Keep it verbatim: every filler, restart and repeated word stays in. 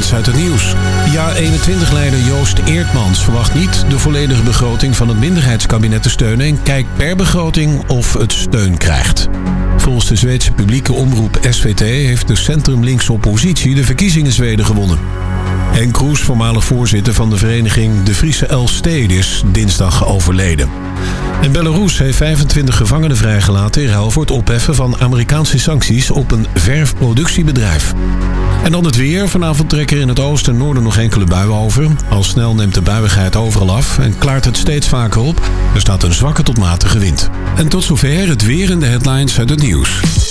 headlines uit het nieuws. Ja eenentwintig-leider Joost Eertmans verwacht niet de volledige begroting van het minderheidskabinet te steunen en kijkt per begroting of het steun krijgt. Volgens de Zweedse publieke omroep S V T heeft de centrum-linkse oppositie de verkiezingen in Zweden gewonnen. Henk Kroes, voormalig voorzitter van de vereniging De Friese Elfsteden, is dinsdag overleden. En Belarus heeft vijfentwintig gevangenen vrijgelaten in ruil voor het opheffen van Amerikaanse sancties op een verfproductiebedrijf. En dan het weer. Vanavond trekken er in het oosten en noorden nog enkele buien over. Al snel neemt de buiigheid overal af en klaart het steeds vaker op. Er staat een zwakke tot matige wind. En tot zover het weer en de headlines uit het nieuws.